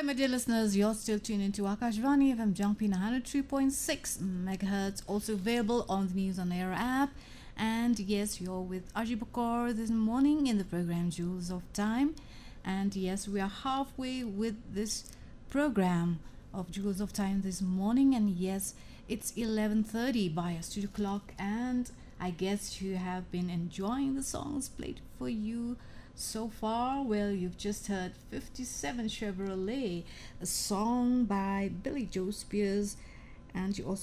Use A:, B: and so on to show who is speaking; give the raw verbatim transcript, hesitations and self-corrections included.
A: Hi, my dear listeners. You're still tuned into Akashvani F M Jangpi one hundred three point six megahertz. Also available on the News on Air app. And yes, you're with Aji Bakor this morning in the program Jewels of Time. And yes, we are halfway with this program of Jewels of Time this morning. And yes, it's eleven thirty by a studio clock. And I guess you have been enjoying the songs played for you so far. Well, you've just heard fifty-seven Chevrolet, a song by Billy Joe Spears, and you also